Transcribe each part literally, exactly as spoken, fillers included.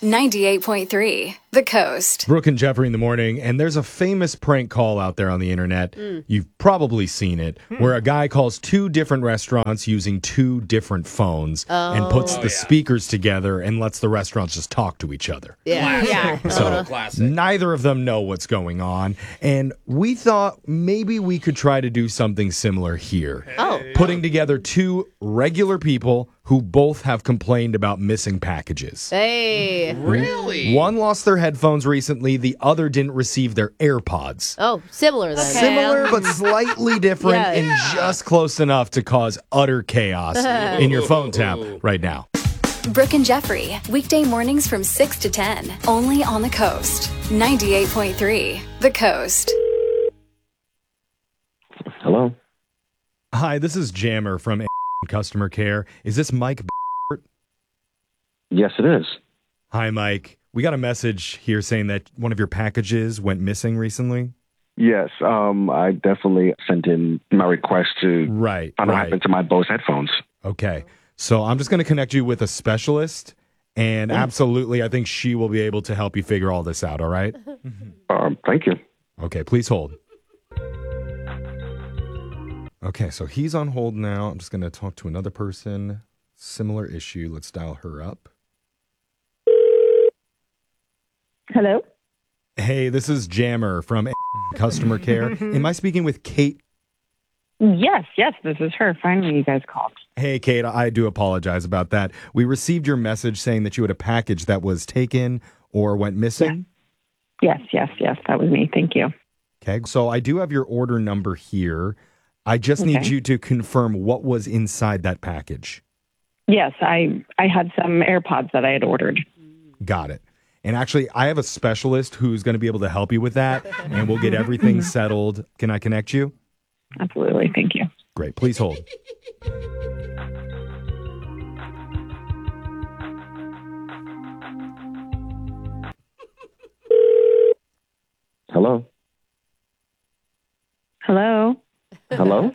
ninety-eight point three, The Coast. Brooke and Jeffrey in the morning, and there's a famous prank call out there on the internet. Mm. You've probably seen it, mm. where a guy calls two different restaurants using two different phones oh. and puts oh, the yeah. speakers together and lets the restaurants just talk to each other. Yeah, yeah. So Classic. Neither of them know what's going on, and we thought maybe we could try to do something similar here. Hey. Oh. Putting together two regular people who both have complained about missing packages. Hey. Really? One lost their headphones recently. The other didn't receive their AirPods. Oh, similar then. Okay. Similar, but slightly different yeah. and yeah. just close enough to cause utter chaos in your phone tab right now. Brooke and Jeffrey, weekday mornings from six to ten, only on The Coast. ninety-eight point three, The Coast. Hello? Hi, this is Jammer from Customer Care. Is this Mike? Yes, it is. Hi, Mike. We got a message here saying that one of your packages went missing recently. Yes, um, I definitely sent in my request to right, find out what right. happened to my Bose headphones. Okay, so I'm just going to connect you with a specialist, and mm. absolutely, I think she will be able to help you figure all this out, all right? um, thank you. Okay, please hold. Okay, so he's on hold now. I'm just going to talk to another person. Similar issue. Let's dial her up. Hello? Hey, this is Jammer from Customer Care. Am I speaking with Kate? Yes, yes, this is her. Finally, you guys called. Hey, Kate, I do apologize about that. We received your message saying that you had a package that was taken or went missing. Yes, yes, yes, that was me. Thank you. Okay, so I do have your order number here. I just okay. need you to confirm what was inside that package. Yes, I I had some AirPods that I had ordered. Got it. And actually, I have a specialist who's going to be able to help you with that, and we'll get everything settled. Can I connect you? Absolutely. Thank you. Great. Please hold. Hello? Hello? Hello?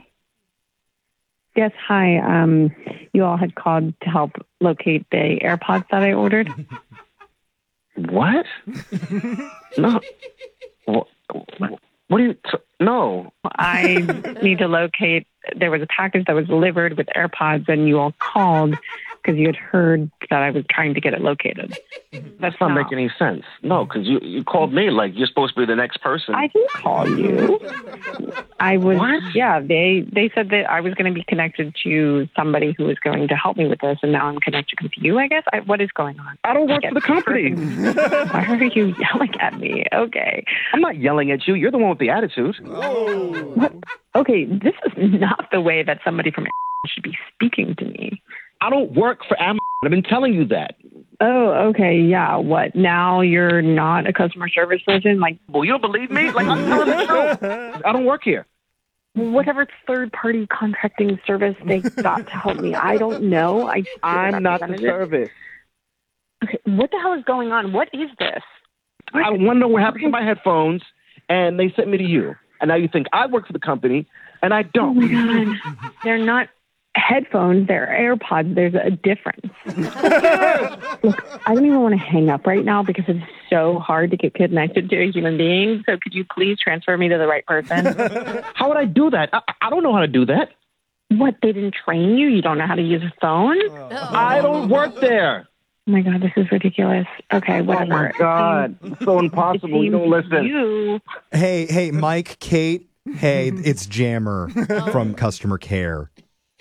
Yes, hi. Um, you all had called to help locate the AirPods that I ordered. What? No. What, what do you... T- no. I need to locate... There was a package that was delivered with AirPods, and you all called because you had heard that I was trying to get it located. That's not no. making any sense. No, because you, you called me like you're supposed to be the next person. I didn't call you. I was... What? Yeah, they, they said that I was going to be connected to somebody who was going to help me with this, and now I'm connected with you, I guess? I, what is going on? I don't work for the company. Why are you yelling at me? Okay. I'm not yelling at you. You're the one with the attitude. What? Okay, this is not the way that somebody from should be speaking to me. I don't work for Amazon. I've been telling you that. Oh, okay, yeah. What, now you're not a customer service person? Like, well, you don't believe me? Like, I'm telling the truth. I don't work here. Whatever third-party contracting service they got to help me, I don't know. I I'm not the service. Okay, what the hell is going on? What is this? I want to know what happened to my headphones, and they sent me to you. And now you think I work for the company, and I don't. Oh, my God. They're not headphones. They're AirPods. There's a difference. Look, I don't even want to hang up right now because it's so hard to get connected to a human being. So could you please transfer me to the right person? How would I do that? I, I don't know how to do that. What, they didn't train you? You don't know how to use a phone? Oh. I don't work there. Oh, my God, this is ridiculous. Okay, whatever. Oh, my God. It's so impossible. You don't listen. You. Hey, hey, Mike, Kate. Hey, it's Jammer from Customer Care.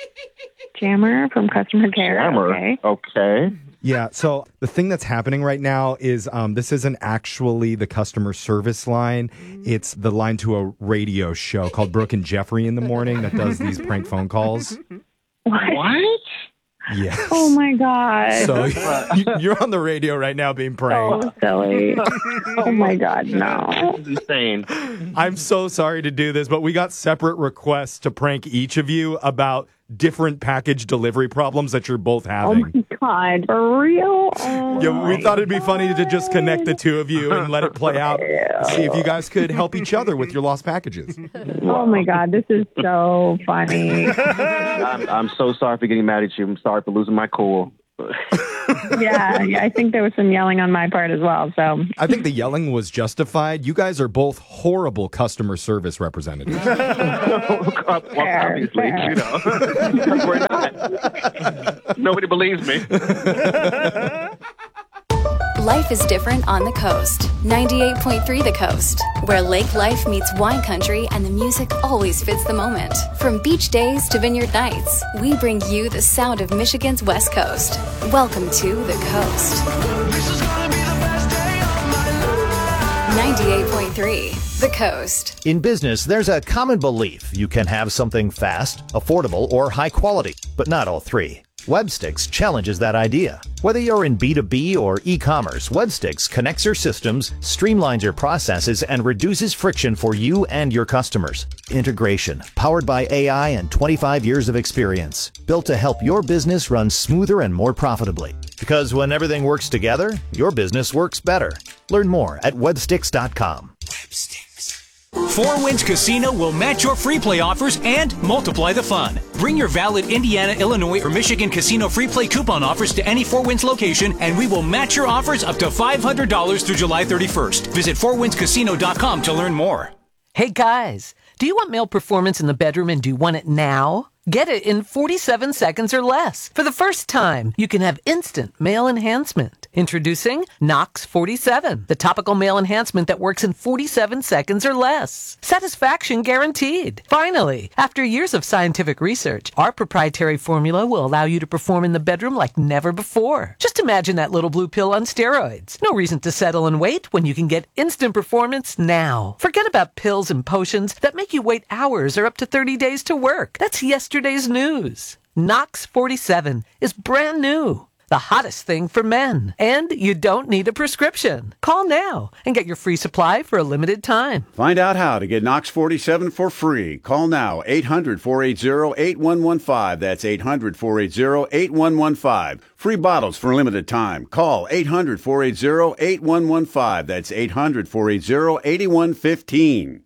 Jammer from Customer Care. Jammer. Okay. Okay. Yeah, so the thing that's happening right now is um, this isn't actually the customer service line. It's the line to a radio show called Brooke and Jeffrey in the morning that does these prank phone calls. What? What? Yes. Oh, my God. So you're on the radio right now being pranked. So silly. Oh, my God, no. This is insane. I'm so sorry to do this, but we got separate requests to prank each of you about different package delivery problems that you're both having. Oh, my God. For real? Oh, yeah, we thought it'd be funny to just connect the two of you and let it play out. See if you guys could help each other with your lost packages. Oh, my God. This is so funny. I'm, I'm so sorry for getting mad at you. I'm sorry for losing my cool. yeah, yeah, I think there was some yelling on my part as well. So I think the yelling was justified. You guys are both horrible customer service representatives. well, obviously, fair. you know, we're not. Nobody believes me. Life is different on the coast. ninety-eight point three The Coast, where lake life meets wine country and the music always fits the moment. From beach days to vineyard nights, we bring you the sound of Michigan's West Coast. Welcome to The Coast. ninety-eight point three The Coast. In business, there's a common belief you can have something fast, affordable, or high quality, but not all three. Webstix challenges that idea. Whether you're in B two B or e-commerce, Webstix connects your systems, streamlines your processes, and reduces friction for you and your customers. Integration, powered by A I and twenty-five years of experience, built to help your business run smoother and more profitably. Because when everything works together, your business works better. Learn more at webstix dot com. Four Winds Casino will match your free play offers and multiply the fun. Bring your valid Indiana, Illinois, or Michigan casino free play coupon offers to any Four Winds location, and we will match your offers up to five hundred dollars through July thirty-first. Visit four winds casino dot com to learn more. Hey guys, do you want male performance in the bedroom and do you want it now? Get it in forty-seven seconds or less. For the first time, you can have instant male enhancement. Introducing Nox forty-seven, the topical male enhancement that works in forty-seven seconds or less. Satisfaction guaranteed. Finally, after years of scientific research, our proprietary formula will allow you to perform in the bedroom like never before. Just imagine that little blue pill on steroids. No reason to settle and wait when you can get instant performance now. Forget about pills and potions that make you wait hours or up to thirty days to work. That's yesterday's news. Nox forty-seven is brand new. The hottest thing for men. And you don't need a prescription. Call now and get your free supply for a limited time. Find out how to get Nox forty-seven for free. Call now, eight hundred, four eight zero, eight one one five. That's eight hundred, four eight zero, eight one one five. Free bottles for a limited time. Call eight hundred, four eight zero, eight one one five. That's eight hundred, four eight zero, eight one one five.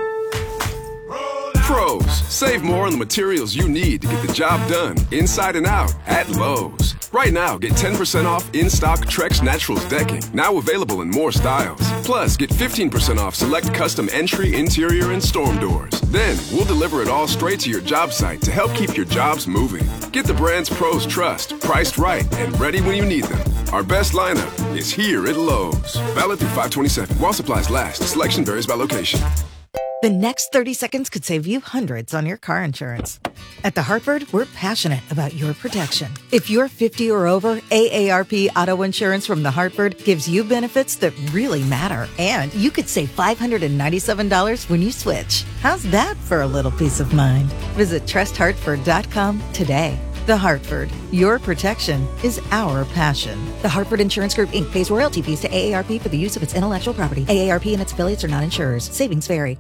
Pros, save more on the materials you need to get the job done, inside and out, at Lowe's. Right now, get ten percent off in-stock Trex Naturals decking, now available in more styles. Plus, get fifteen percent off select custom entry, interior, and storm doors. Then, we'll deliver it all straight to your job site to help keep your jobs moving. Get the brands pros trust, priced right, and ready when you need them. Our best lineup is here at Lowe's. Valid through five twenty-seven. While supplies last, selection varies by location. The next thirty seconds could save you hundreds on your car insurance. At The Hartford, we're passionate about your protection. If you're fifty or over, A A R P Auto Insurance from The Hartford gives you benefits that really matter. And you could save five hundred ninety-seven dollars when you switch. How's that for a little peace of mind? Visit trust hartford dot com today. The Hartford, your protection is our passion. The Hartford Insurance Group, Incorporated pays royalty fees to A A R P for the use of its intellectual property. A A R P and its affiliates are not insurers. Savings vary.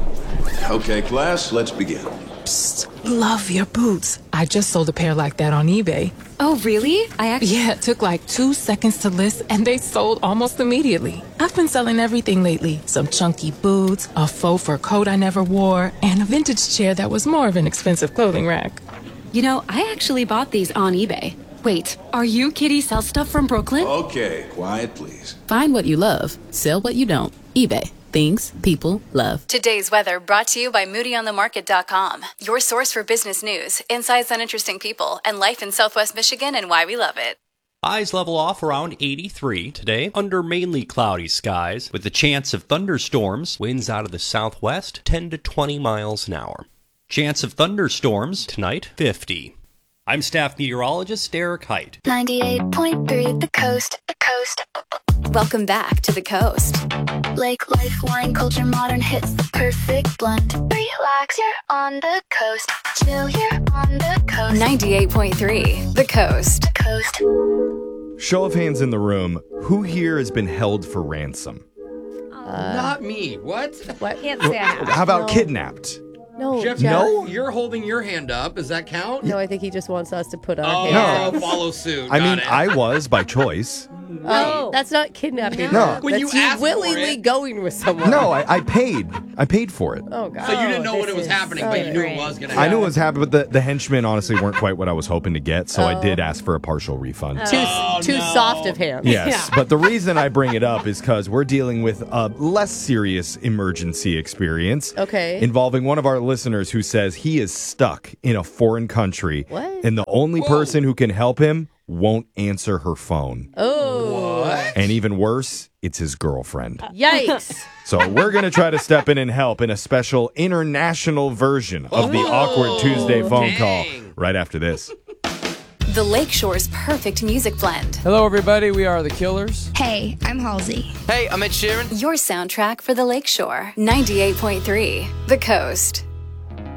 Okay, class, let's begin. Psst, love your boots. I just sold a pair like that on eBay. Oh, really? I actually... Yeah, it took like two seconds to list, and they sold almost immediately. I've been selling everything lately. Some chunky boots, a faux fur coat I never wore, and a vintage chair that was more of an expensive clothing rack. You know, I actually bought these on eBay. Wait, are you Kitty Sell Stuff from Brooklyn? Okay, quiet, please. Find what you love, sell what you don't. eBay. Things people love. Today's weather brought to you by moody on the market dot com. Your source for business news, insights on interesting people, and life in Southwest Michigan and why we love it. Highs level off around eighty-three today, under mainly cloudy skies, with the chance of thunderstorms, winds out of the southwest, ten to twenty miles an hour. Chance of thunderstorms tonight, fifty. I'm staff meteorologist Eric Height. ninety-eight point three The Coast, The Coast. Welcome back to The Coast. Lake life, wine culture, modern hits, the perfect blend. Relax, you're on the coast. Chill, you're on the coast. ninety-eight point three The Coast. The Coast. Show of hands in the room. Who here has been held for ransom? Uh, Not me. What? What? Can't say I have. How about no. kidnapped? No, Jeff, no? You're holding your hand up. Does that count? No, I think he just wants us to put our oh, hands no. up. Follow suit. I Got mean, it. I was by choice. Oh, that's not kidnapping. No. When That's you you ask for willingly it. going with someone. No, I, I paid. I paid for it. Oh, God. So you didn't know Oh, when it was this is happening, so but you knew it great. was going to happen. I knew it was happening, but the, the henchmen honestly weren't quite what I was hoping to get, so I Oh. did ask for a partial refund. Too, Oh, too no. soft of him. Yes, but the reason I bring it up is because we're dealing with a less serious emergency experience. Okay. Involving one of our listeners who says he is stuck in a foreign country. What? And the only Whoa. person who can help him won't answer her phone. Oh. What? And even worse, it's his girlfriend. Yikes. So we're going to try to step in and help in a special international version of the Awkward Tuesday phone dang. call right after this. The Lakeshore's perfect music blend. Hello, everybody. We are the Killers. Hey, I'm Halsey. Hey, I'm Ed Sheeran. Your soundtrack for the Lakeshore. ninety-eight point three The Coast.